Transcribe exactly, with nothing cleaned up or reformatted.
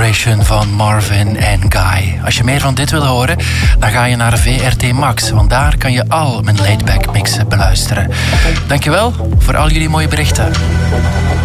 Celebration van Marvin en Guy. Als je meer van dit wil horen, dan ga je naar V R T Max, want daar kan je al mijn laidback mixen beluisteren. Dankjewel voor al jullie mooie berichten.